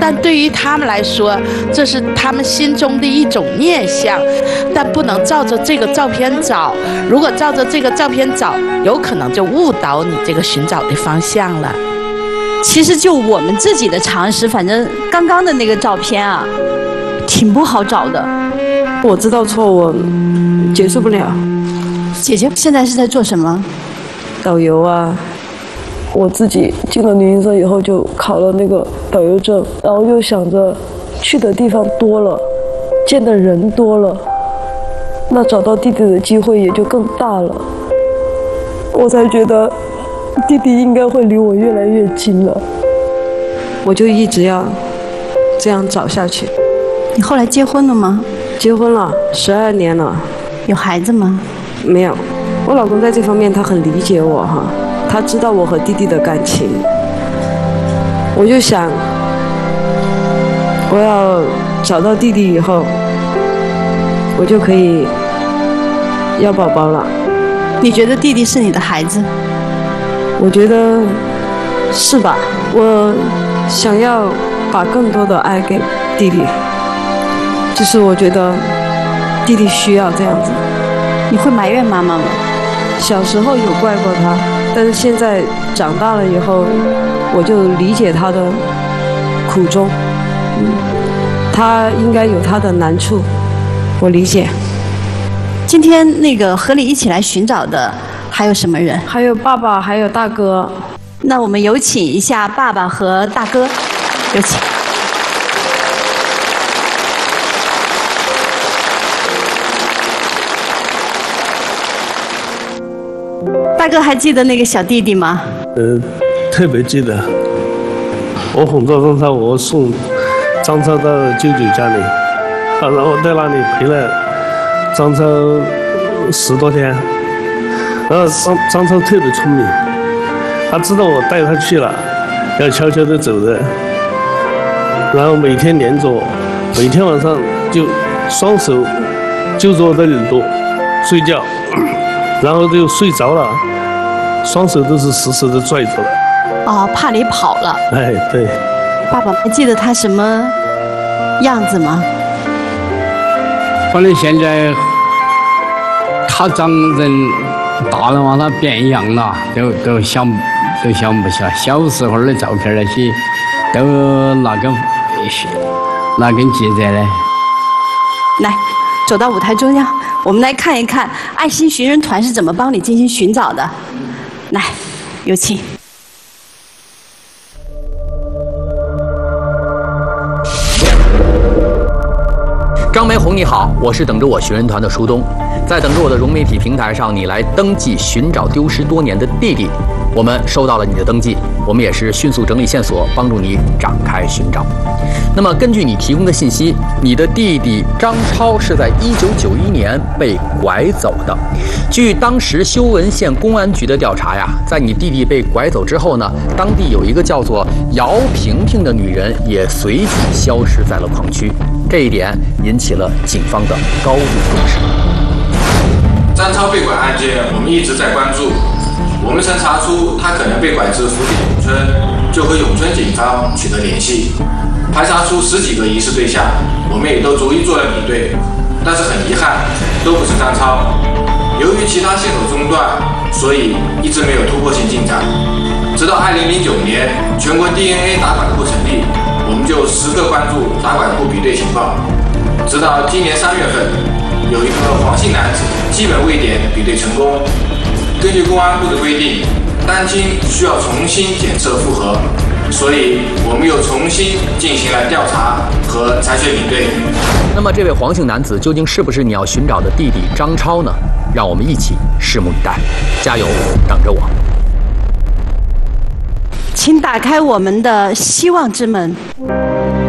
但对于他们来说，这是他们心中的一种念想，但不能照着这个照片找。如果照着这个照片找，有可能就误导你这个寻找的方向了。 其实就我们自己的常识，反正刚刚的那个照片啊，挺不好找的。 我知道错误，接受不了。 姐姐现在是在做什么？ 导游啊，我自己进了旅行社以后就考了那个导游证，然后又想着去的地方多了，见的人多了，那找到弟弟的机会也就更大了。我才觉得弟弟应该会离我越来越近了，我就一直要这样找下去。 你后来结婚了吗？ 结婚了，12年了。 有孩子吗？ 没有。我老公在这方面他很理解我哈，他知道我和弟弟的感情。我就想，我要找到弟弟以后，我就可以要宝宝了。 你觉得弟弟是你的孩子？ 我觉得是吧？我想要把更多的爱给弟弟，就是我觉得弟弟需要这样子。 你会埋怨妈妈吗？ 小时候有怪过他，但是现在长大了以后，我就理解他的苦衷。他应该有他的难处，我理解。 今天那个和你一起来寻找的还有什么人？ 还有爸爸，还有大哥。 那我们有请一下爸爸和大哥，有请。大哥还记得那个小弟弟吗？ 特别记得。我哄着张超，我送张超到舅舅家里，然后在那里陪了张超10多天。然后张超特别聪明，他知道我带他去了，要悄悄地走的。然后每天黏着我，每天晚上就双手揪着我的耳朵睡觉，然后就睡着了，双手都是死死地拽着的。 哦，怕你跑了。 哎，对。 爸爸还记得他什么样子吗？ 反正现在他长人大了嘛，他变样了，都想不起来。小时候的照片那些都哪根记着嘞。 来，走到舞台中央，我们来看一看爱心寻人团是怎么帮你进行寻找的。来，有请。 张梅红你好，我是等着我寻人团的舒东，在等着我的融媒体平台上，你来登记寻找丢失多年的弟弟。我们收到了你的登记，我们也是迅速整理线索，帮助你展开寻找。那么根据你提供的信息，你的弟弟张超是在1991年被拐走的。据当时修文县公安局的调查呀，在你弟弟被拐走之后呢，当地有一个叫做姚萍萍的女人也随即消失在了矿区，这一点引起了警方的高度重视。 张超被拐案件，我们一直在关注。我们曾查出他可能被拐至福建永春，就和永春警方取得联系，排查出10几个疑似对象，我们也都逐一做了比对，但是很遗憾，都不是张超。由于其他线索中断，所以一直没有突破性进展。直到2009年全国 DNA 打拐库成立，我们就时刻关注打拐库比对情况。直到今年3月份，有一个黄姓男子基本位点比对成功。根据公安部的规定，单亲需要重新检测复核，所以我们又重新进行了调查和采血比对。 那么这位黄姓男子究竟是不是你要寻找的弟弟张超呢？让我们一起拭目以待，加油，等着我。 请打开我们的希望之门。